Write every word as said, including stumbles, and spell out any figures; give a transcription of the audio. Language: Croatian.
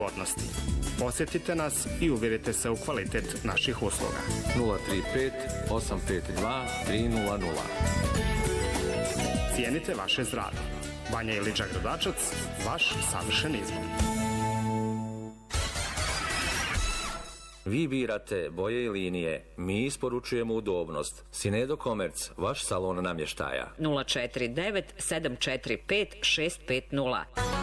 pogodnosti. Posjetite nas i uvjerite se u kvalitet naših usluga. nula tri pet osam pet dva tri nula nula. Cijenite vaše zdravlje. Banja Ilića Gradačac, vaš savršen izbor. Vi birate boje i linije, mi isporučujemo udobnost. Sinedo Komerc, vaš salon namještaja. nula četiri devet sedam četiri pet šest pet nula.